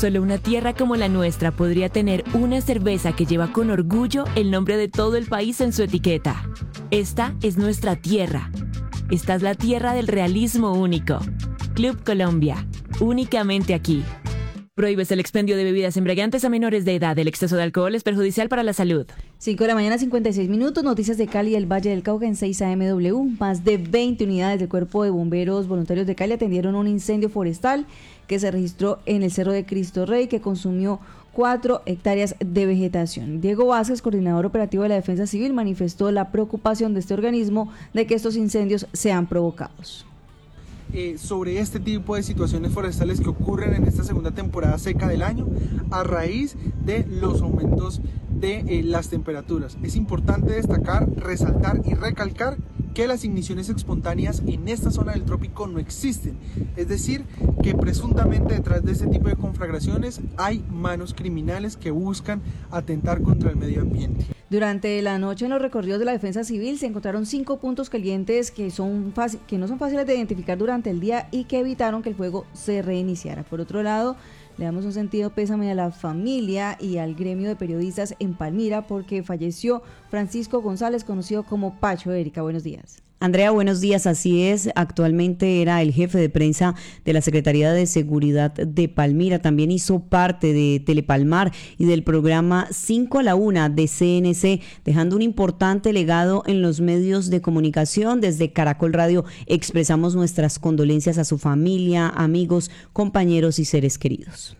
Solo una tierra como la nuestra podría tener una cerveza que lleva con orgullo el nombre de todo el país en su etiqueta. Esta es nuestra tierra. Esta es la tierra del realismo único. Club Colombia, únicamente aquí. Prohíbes el expendio de bebidas embriagantes a menores de edad. El exceso de alcohol es perjudicial para la salud. 5 de la mañana, 56 minutos. Noticias de Cali y el Valle del Cauca en 6 AMW. Más de 20 unidades del Cuerpo de Bomberos Voluntarios de Cali atendieron un incendio forestal que se registró en el Cerro de Cristo Rey, que consumió 4 hectáreas de vegetación. Diego Vázquez, coordinador operativo de la Defensa Civil, manifestó la preocupación de este organismo de que estos incendios sean provocados. Sobre este tipo de situaciones forestales que ocurren en esta segunda temporada seca del año a raíz de los aumentos de las temperaturas. Es importante destacar, resaltar y recalcar que las igniciones espontáneas en esta zona del trópico no existen, es decir, que presuntamente detrás de este tipo de conflagraciones hay manos criminales que buscan atentar contra el medio ambiente. Durante la noche en los recorridos de la Defensa Civil se encontraron 5 puntos calientes que no son fáciles de identificar durante el día y que evitaron que el fuego se reiniciara. Por otro lado, le damos un sentido pésame a la familia y al gremio de periodistas en Palmira porque falleció Francisco González, conocido como Pacho. Erika, buenos días. Andrea, buenos días. Así es, actualmente era el jefe de prensa de la Secretaría de Seguridad de Palmira. También hizo parte de Telepalmar y del programa 5 a la 1 de CNC, dejando un importante legado en los medios de comunicación. Desde Caracol Radio expresamos nuestras condolencias a su familia, amigos, compañeros y seres queridos.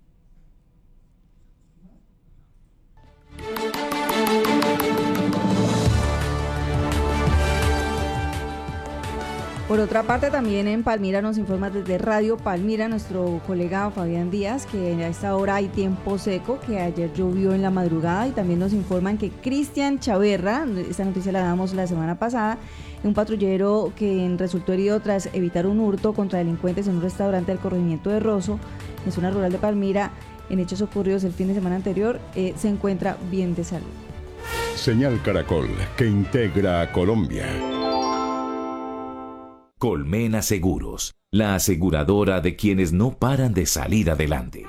Por otra parte, también en Palmira nos informa desde Radio Palmira nuestro colega Fabián Díaz que a esta hora hay tiempo seco, que ayer llovió en la madrugada, y también nos informan que Cristian Chaverra, esta noticia la damos la semana pasada, un patrullero que resultó herido tras evitar un hurto contra delincuentes en un restaurante del corregimiento de Rosso, en zona rural de Palmira, en hechos ocurridos el fin de semana anterior, se encuentra bien de salud. Señal Caracol, que integra a Colombia. Colmena Seguros, la aseguradora de quienes no paran de salir adelante.